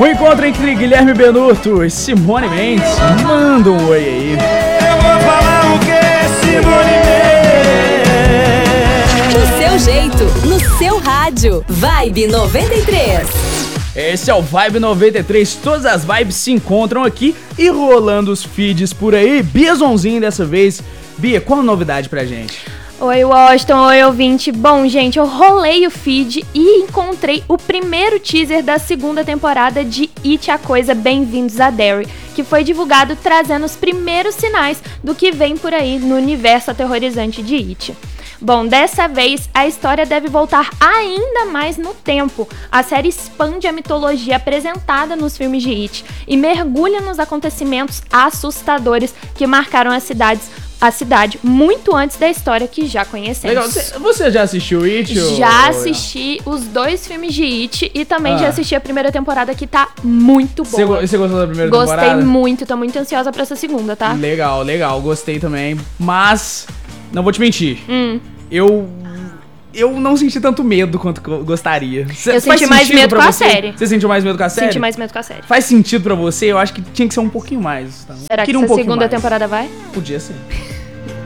O encontro entre Guilherme Benuto e Simone Mendes. Manda um oi aí. Eu vou falar o que, Simone Mendes? Do seu jeito, no seu rádio. Vibe 93. Esse é o Vibe 93, todas as vibes se encontram aqui e rolando os feeds por aí. Bia Zonzinho dessa vez. Bia, qual a novidade pra gente? Oi, Washington, oi, ouvinte. Bom, gente, eu rolei o feed e encontrei o primeiro teaser da segunda temporada de It, a Coisa, Bem-vindos a Derry, que foi divulgado trazendo os primeiros sinais do que vem por aí no universo aterrorizante de It. Bom, dessa vez a história deve voltar ainda mais no tempo. A série expande a mitologia apresentada nos filmes de It e mergulha nos acontecimentos assustadores que marcaram a cidade muito antes da história que já conhecemos. Legal, você já assistiu It? Já assisti os 2 filmes de It e também já assisti a primeira temporada, que tá muito boa. Você gostou da primeira temporada? Gostei muito, tô muito ansiosa pra essa segunda, tá? Legal, gostei também, mas não vou te mentir. Eu não senti tanto medo quanto gostaria. Eu senti mais medo com a série. Você sentiu mais medo com a série? Senti mais medo com a série. Faz sentido pra você? Eu acho que tinha que ser um pouquinho mais. Tá? Será que essa segunda temporada vai? Podia ser.